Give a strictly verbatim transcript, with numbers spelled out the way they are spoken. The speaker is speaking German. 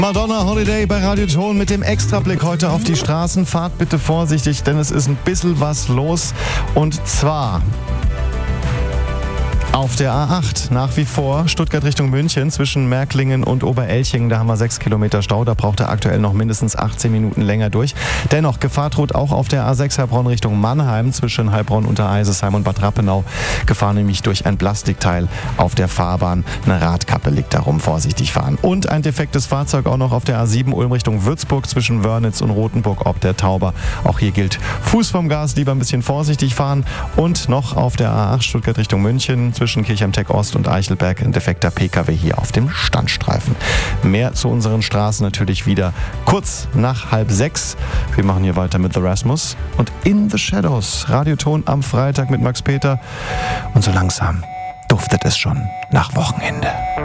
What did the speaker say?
Madonna Holiday bei Radio Ton mit dem Extrablick heute auf die Straßen. Fahrt bitte vorsichtig, denn es ist ein bisschen was los. Und zwar auf der A acht nach wie vor Stuttgart Richtung München zwischen Märklingen und Oberelching. Da haben wir sechs Kilometer Stau. Da braucht er aktuell noch mindestens achtzehn Minuten länger durch. Dennoch, Gefahr droht auch auf der A sechs Heilbronn Richtung Mannheim zwischen Heilbronn, Untereisesheim und Bad Rappenau. Gefahr nämlich durch ein Plastikteil auf der Fahrbahn. Eine Radkappe liegt darum. Vorsichtig fahren. Und ein defektes Fahrzeug auch noch auf der A sieben Ulm Richtung Würzburg zwischen Wörnitz und Rothenburg ob der Tauber. Auch hier gilt Fuß vom Gas, lieber ein bisschen vorsichtig fahren. Und noch auf der A acht Stuttgart Richtung München zwischen Kirchheim-Tech Ost und Eichelberg ein defekter P K W hier auf dem Standstreifen. Mehr zu unseren Straßen natürlich wieder kurz nach halb sechs. Wir machen hier weiter mit The Rasmus und In the Shadows. Radioton am Freitag mit Max Peter. Und so langsam duftet es schon nach Wochenende.